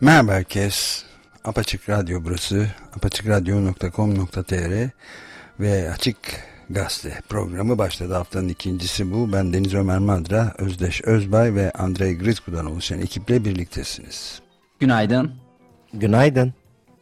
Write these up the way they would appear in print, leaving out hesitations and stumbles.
Merhaba herkes. Apaçık Radyo burası. apaçıkradyo.com.tr ve Açık Gazete programı başladı. Haftanın ikincisi bu. Ben Deniz Ömer Madra, Özdeş Özbay ve Andrei Grizku'dan oluşan ekiple birliktesiniz. Günaydın. Günaydın.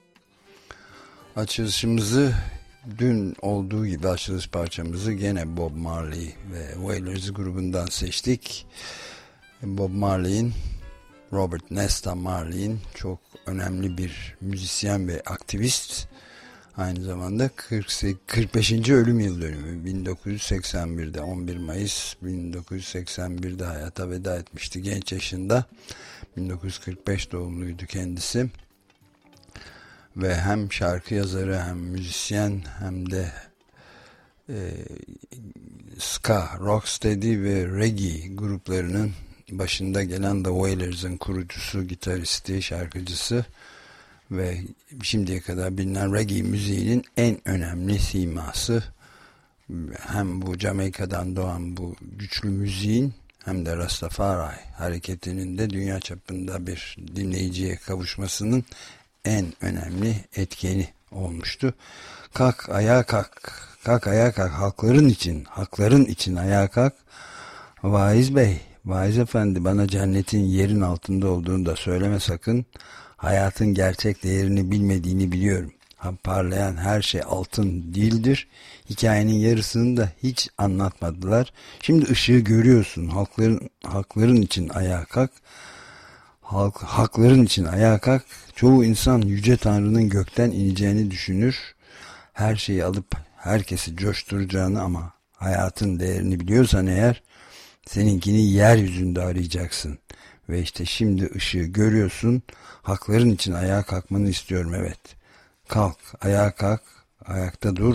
Açılışımızı dün olduğu gibi açılış parçamızı gene Bob Marley ve Wailers grubundan seçtik. Bob Marley'in, Robert Nesta Marley'in çok önemli bir müzisyen ve aktivist. Aynı zamanda 45. ölüm yıl dönümü 1981'de 11 Mayıs 1981'de hayata veda etmişti genç yaşında. 1945 doğumluydu kendisi. Ve hem şarkı yazarı hem müzisyen hem de ska, rocksteady ve reggae gruplarının başında gelen The Wailers'ın kurucusu, gitaristi, şarkıcısı ve şimdiye kadar bilinen reggae müziğinin en önemli siması. Hem bu Jamaika'dan doğan bu güçlü müziğin hem de Rastafari hareketinin de dünya çapında bir dinleyiciye kavuşmasının en önemli etkeni olmuştu. Kalk ayağa kalk, kalk ayağa kalk, hakların için ayağa kalk. Vaiz Bey, Vaiz Efendi, bana cennetin yerin altında olduğunu da söyleme sakın. Hayatın gerçek değerini bilmediğini biliyorum. Parlayan her şey altın değildir. Hikayenin yarısını da hiç anlatmadılar. Şimdi ışığı görüyorsun. Hakların için ayağa kalk. Hakların için ayağa kalk. Çoğu insan Yüce Tanrı'nın gökten ineceğini düşünür. Her şeyi alıp herkesi coşturacağını, ama hayatın değerini biliyorsan eğer, seninkini yeryüzünde arayacaksın. Ve işte şimdi ışığı görüyorsun. Hakların için ayağa kalkmanı istiyorum, evet. Kalk, ayağa kalk, ayakta dur.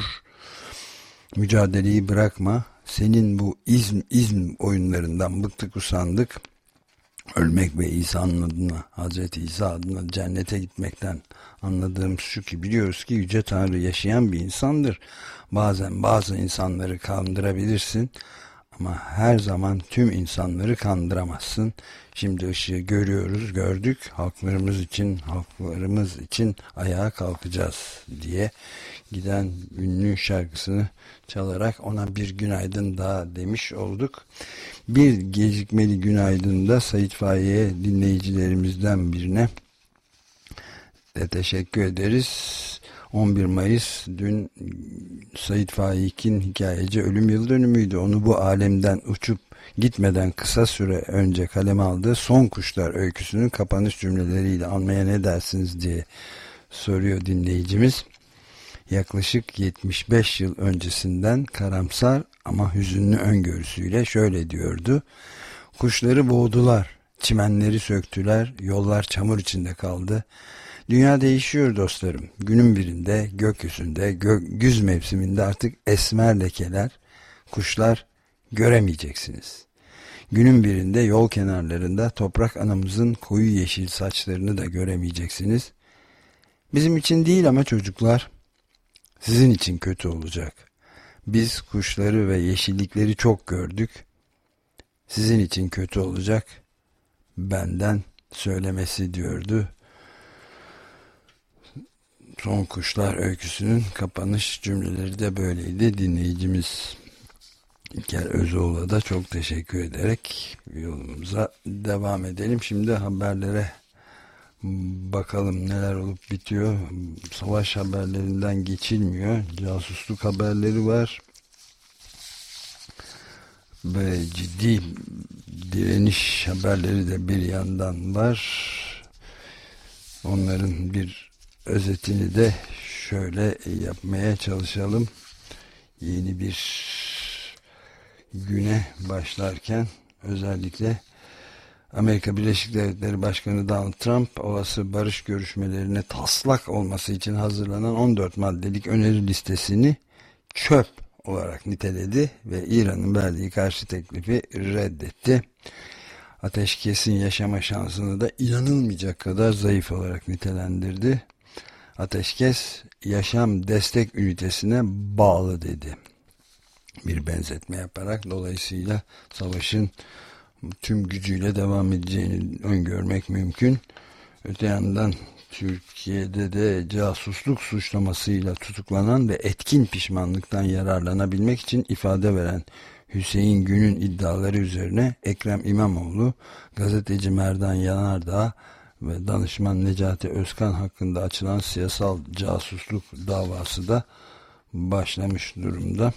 Mücadeleyi bırakma. Senin bu izm oyunlarından bıktık usandık. Ölmek ve İsa'nın adına, Hazreti İsa adına cennete gitmekten anladığımız şu ki, biliyoruz ki Yüce Tanrı yaşayan bir insandır. Bazen bazı insanları kandırabilirsin ama her zaman tüm insanları kandıramazsın. Şimdi ışığı gördük. Haklarımız için ayağa kalkacağız diye giden ünlü şarkısını çalarak ona bir günaydın daha demiş olduk. Bir gecikmeli günaydın da Sait Faik'e, dinleyicilerimizden birine de teşekkür ederiz. 11 Mayıs dün Sait Faik'in hikayeci ölüm yıl dönümüydü. Onu bu alemden uçup gitmeden kısa süre önce kaleme aldığı Son Kuşlar öyküsünün kapanış cümleleriyle anmaya ne dersiniz diye soruyor dinleyicimiz. Yaklaşık 75 yıl öncesinden karamsar ama hüzünlü öngörüsüyle şöyle diyordu: kuşları boğdular, çimenleri söktüler, yollar çamur içinde kaldı. Dünya değişiyor dostlarım. Günün birinde gökyüzünde güz mevsiminde artık esmer lekeler, kuşlar göremeyeceksiniz. Günün birinde yol kenarlarında toprak anamızın koyu yeşil saçlarını da göremeyeceksiniz. Bizim için değil ama çocuklar, sizin için kötü olacak. Biz kuşları ve yeşillikleri çok gördük. Sizin için kötü olacak. Benden söylemesi diyordu. Son Kuşlar öyküsünün kapanış cümleleri de böyleydi. Dinleyicimiz İlker Özoğlu'na da çok teşekkür ederek yolumuza devam edelim. Şimdi haberlere bakalım neler olup bitiyor. Savaş haberlerinden geçilmiyor. Casusluk haberleri var. Ve ciddi direniş haberleri de bir yandan var. Onların bir özetini de şöyle yapmaya çalışalım. Yeni bir güne başlarken özellikle Amerika Birleşik Devletleri Başkanı Donald Trump, olası barış görüşmelerine taslak olması için hazırlanan 14 maddelik öneri listesini çöp olarak niteledi ve İran'ın verdiği karşı teklifi reddetti. Ateşkesin yaşama şansını da inanılmayacak kadar zayıf olarak nitelendirdi. Ateşkes yaşam destek ünitesine bağlı dedi. Bir benzetme yaparak, dolayısıyla savaşın tüm gücüyle devam edeceğini öngörmek mümkün. Öte yandan Türkiye'de de casusluk suçlamasıyla tutuklanan ve etkin pişmanlıktan yararlanabilmek için ifade veren Hüseyin Gün'ün iddiaları üzerine Ekrem İmamoğlu, gazeteci Merdan Yanardağ ve danışman Necati Özkan hakkında açılan siyasal casusluk davası da başlamış durumda.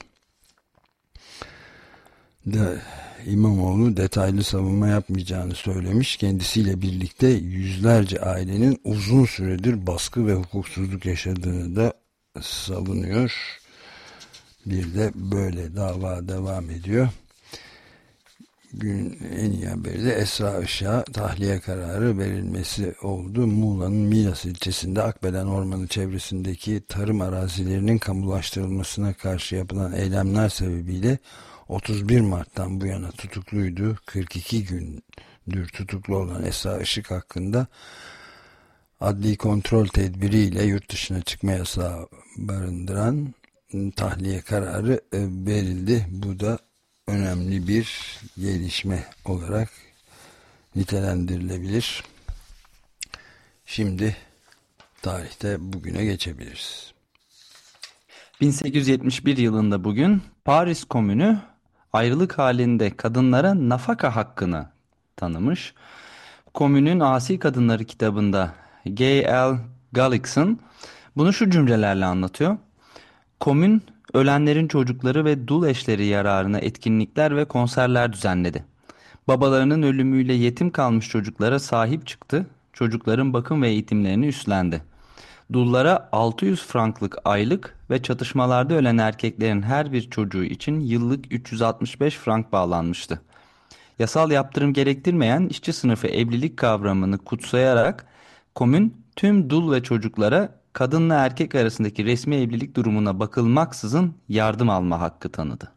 İmamoğlu detaylı savunma yapmayacağını söylemiş. Kendisiyle birlikte yüzlerce ailenin uzun süredir baskı ve hukuksuzluk yaşadığını da savunuyor. Bir de böyle dava devam ediyor. Gün en iyi haberi de Esra Işık'a tahliye kararı verilmesi oldu. Muğla'nın Milas ilçesinde Akbelen Ormanı çevresindeki tarım arazilerinin kamulaştırılmasına karşı yapılan eylemler sebebiyle 31 Mart'tan bu yana tutukluydu. 42 gündür tutuklu olan Esra Işık hakkında adli kontrol tedbiriyle yurt dışına çıkma yasağı barındıran tahliye kararı verildi. Bu da önemli bir gelişme olarak nitelendirilebilir. Şimdi tarihte bugüne geçebiliriz. 1871 yılında bugün Paris Komünü ayrılık halinde kadınlara nafaka hakkını tanımış. Komünün Asi Kadınları kitabında G.L. Gullickson bunu şu cümlelerle anlatıyor. Komün, ölenlerin çocukları ve dul eşleri yararına etkinlikler ve konserler düzenledi. Babalarının ölümüyle yetim kalmış çocuklara sahip çıktı, çocukların bakım ve eğitimlerini üstlendi. Dullara 600 franklık aylık ve çatışmalarda ölen erkeklerin her bir çocuğu için yıllık 365 frank bağlanmıştı. Yasal yaptırım gerektirmeyen işçi sınıfı evlilik kavramını kutsayarak komün tüm dul ve çocuklara kadınla erkek arasındaki resmi evlilik durumuna bakılmaksızın yardım alma hakkı tanıdı.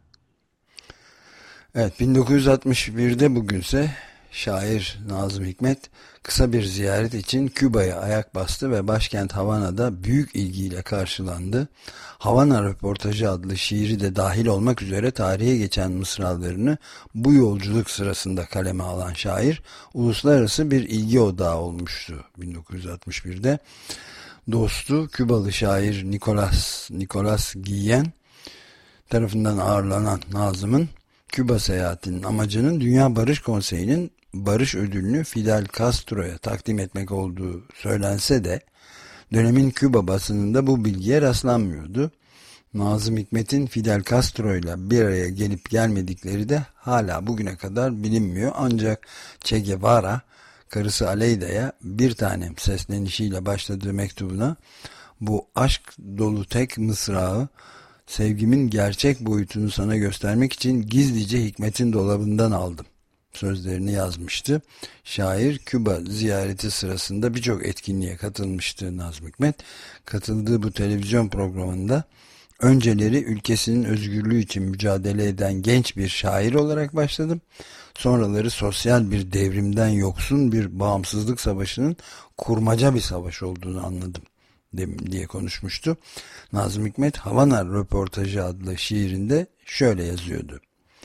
Evet, 1961'de bugünse şair Nazım Hikmet kısa bir ziyaret için Küba'ya ayak bastı ve başkent Havana'da büyük ilgiyle karşılandı. Havana Röportajı adlı şiiri de dahil olmak üzere tarihe geçen mısralarını bu yolculuk sırasında kaleme alan şair uluslararası bir ilgi odağı olmuştu 1961'de. Dostu Kübalı şair Nicolas Guillen tarafından ağırlanan Nazım'ın Küba seyahatinin amacının Dünya Barış Konseyi'nin barış ödülünü Fidel Castro'ya takdim etmek olduğu söylense de dönemin Küba basınında bu bilgiye rastlanmıyordu. Nazım Hikmet'in Fidel Castro ile bir araya gelip gelmedikleri de hala bugüne kadar bilinmiyor. Ancak Che Guevara karısı Aleyda'ya bir tanem seslenişiyle başladığı mektubuna bu aşk dolu tek mısrağı sevgimin gerçek boyutunu sana göstermek için gizlice Hikmet'in dolabından aldım sözlerini yazmıştı. Şair Küba ziyareti sırasında birçok etkinliğe katılmıştı Nazım Hikmet. Katıldığı bu televizyon programında önceleri ülkesinin özgürlüğü için mücadele eden genç bir şair olarak başladım. Sonraları sosyal bir devrimden yoksun bir bağımsızlık savaşının kurmaca bir savaş olduğunu anladım diye konuşmuştu. Nazım Hikmet Havana Röportajı adlı şiirinde şöyle yazıyordu.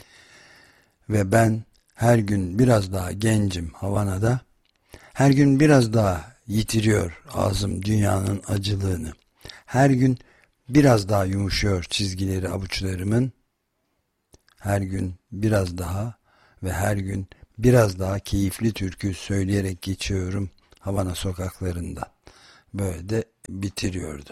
Ve ben her gün biraz daha gencim Havana'da, her gün biraz daha yitiriyor ağzım dünyanın acılığını, her gün biraz daha yumuşuyor çizgileri avuçlarımın, her gün biraz daha ve her gün biraz daha keyifli türkü söyleyerek geçiyorum Havana sokaklarında. Böyle de bitiriyordu.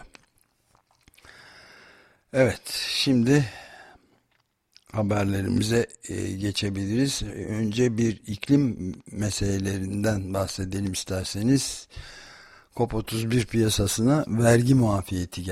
Evet, şimdi haberlerimize geçebiliriz. Önce bir iklim meselelerinden bahsedelim isterseniz. COP31 piyasasına vergi muafiyeti geldi.